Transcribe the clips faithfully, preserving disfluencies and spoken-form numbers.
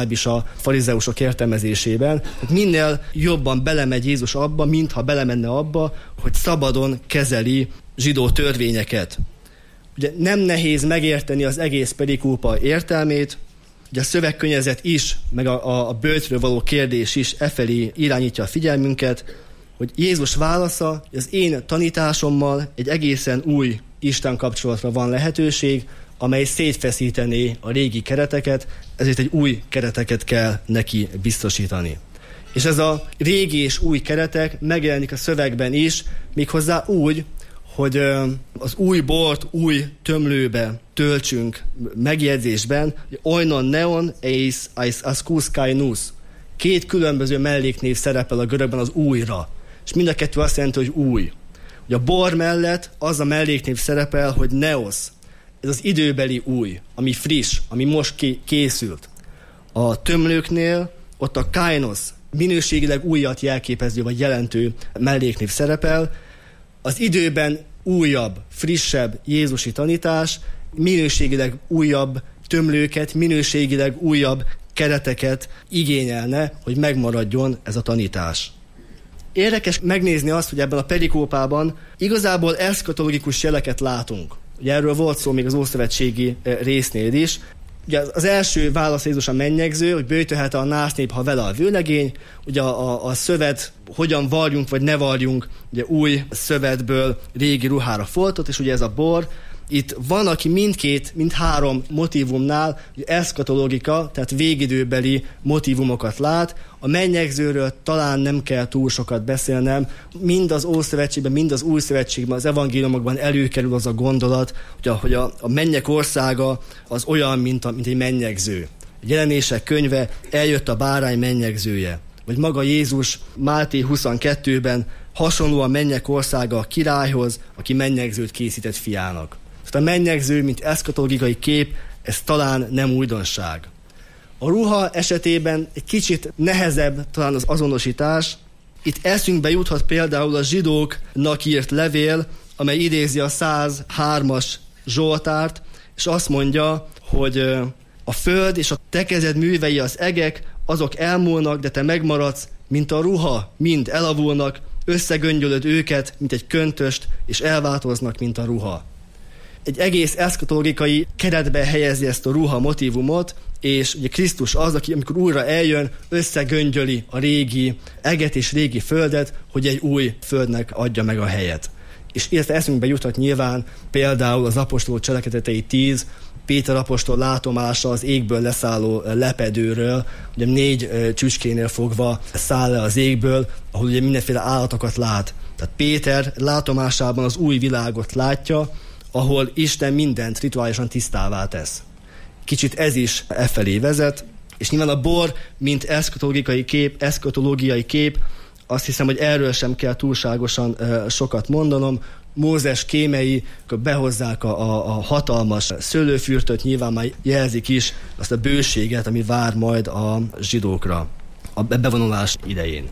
legalábbis a farizeusok értelmezésében. Minél jobban belemegy Jézus abba, mintha belemenne abba, hogy szabadon kezeli zsidó törvényeket. Ugye nem nehéz megérteni az egész perikópa értelmét, ugye a szövegkönnyezet is, meg a, a, a bölcsről való kérdés is efelé irányítja a figyelmünket, hogy Jézus válasza, hogy az én tanításommal egy egészen új Isten kapcsolatra van lehetőség, amely szétfeszítené a régi kereteket, ezért egy új kereteket kell neki biztosítani. És ez a régi és új keretek megjelenik a szövegben is, méghozzá úgy, hogy az új bort új tömlőbe töltsünk megjegyzésben, oinon neon eis eis askus kainus. Két különböző melléknév szerepel a görögben az újra, és mind a kettő azt jelenti, hogy új. Ugye a bor mellett az a melléknév szerepel, hogy neos. Ez az időbeli új, ami friss, ami most készült. A tömlőknél ott a kainos, minőségileg újat jelképező vagy jelentő melléknév szerepel. Az időben újabb, frissebb jézusi tanítás, minőségileg újabb tömlőket, minőségileg újabb kereteket igényelne, hogy megmaradjon ez a tanítás. Érdekes megnézni azt, hogy ebben a perikópában igazából eszkatológikus jeleket látunk. Ugye erről volt szó még az ószövetségi résznél is. Ugye az első válasz Jézus a mennyegző, hogy böjtölhet a nász nép, ha vele a vőlegény. Ugye a, a, a szövet, hogyan varjunk vagy ne varjunk, ugye új szövetből régi ruhára foltot, és ugye ez a bor. Itt van, aki mindkét, mind három motívumnál eszkatológika, tehát végidőbeli motívumokat lát. A mennyegzőről talán nem kell túl sokat beszélnem. Mind az Ószövetségben, mind az Új Szövetségben, az evangéliumokban előkerül az a gondolat, hogy a, hogy a, a mennyek országa az olyan, mint, a, mint egy mennyegző. A Jelenések könyve, eljött a bárány mennyegzője. Vagy maga Jézus Máté huszonkettőben hasonló a mennyek országa a királyhoz, aki mennyegzőt készített fiának. Tehát a mennyegző, mint eszkatológikai kép, ez talán nem újdonság. A ruha esetében egy kicsit nehezebb talán az azonosítás. Itt eszünkbe juthat például a zsidóknak írt levél, amely idézi a száz hármas Zsoltárt, és azt mondja, hogy a föld és a te kezed művei, az egek, azok elmúlnak, de te megmaradsz, mint a ruha, mind elavulnak, összegöngyölöd őket, mint egy köntöst, és elváltoznak, mint a ruha. Egy egész eszkatológikai keretbe helyezi ezt a ruha motívumot, és ugye Krisztus az, aki amikor újra eljön, összegöngyöli a régi eget és régi földet, hogy egy új földnek adja meg a helyet. És ezt eszünkbe juthat nyilván például az apostolok cselekedetei tíz, Péter apostol látomása az égből leszálló lepedőről, ugye négy csücskénél fogva száll le az égből, ahol ugye mindenféle állatokat lát. Tehát Péter látomásában az új világot látja, ahol Isten mindent rituálisan tisztává tesz. Kicsit ez is e felé vezet, és nyilván a bor, mint eszkatológiai kép, eszkatológiai kép, azt hiszem, hogy erről sem kell túlságosan uh, sokat mondanom. Mózes kémei, akkor behozzák a, a, a hatalmas szőlőfürtöt, nyilván már jelzik is azt a bőséget, ami vár majd a zsidókra a bevonulás idején.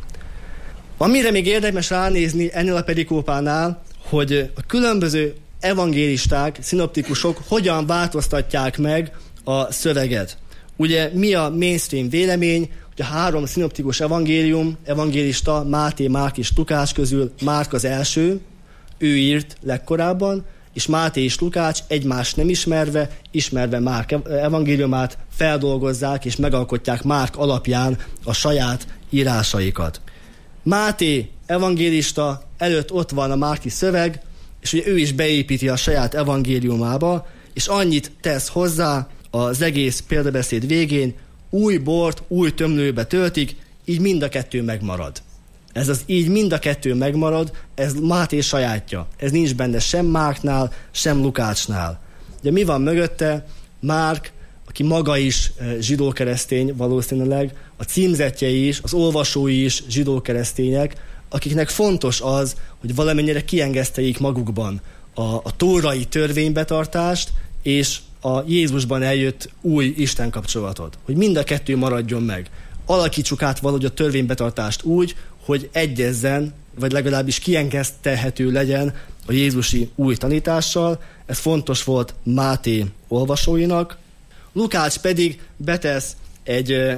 Amire még érdemes ránézni ennél a perikópánál, hogy a különböző evangélisták, szinoptikusok hogyan változtatják meg a szöveget. Ugye mi a mainstream vélemény, hogy a három szinoptikus evangélium, evangélista, Máté, Márk és Lukács közül Márk az első, ő írt legkorábban, és Máté és Lukács egymást nem ismerve, ismerve Márk evangéliumát feldolgozzák és megalkotják Márk alapján a saját írásaikat. Máté evangélista előtt ott van a márki szöveg, és ugye ő is beépíti a saját evangéliumába, és annyit tesz hozzá az egész példabeszéd végén, új bort új tömlőbe töltik, így mind a kettő megmarad. Ez az így mind a kettő megmarad, ez Máté sajátja. Ez nincs benne sem Márknál, sem Lukácsnál. Ugye mi van mögötte? Márk, aki maga is zsidó-keresztény valószínűleg, a címzettjei is, az olvasói is zsidó-keresztények, akiknek fontos az, hogy valamennyire kiengeszteljék magukban a, a tórai törvénybetartást és a Jézusban eljött új Isten kapcsolatot. Hogy mind a kettő maradjon meg. Alakítsuk át valahogy a törvénybetartást úgy, hogy egyezzen, vagy legalábbis kiengesztelhető legyen a jézusi új tanítással. Ez fontos volt Máté olvasóinak. Lukács pedig betesz egy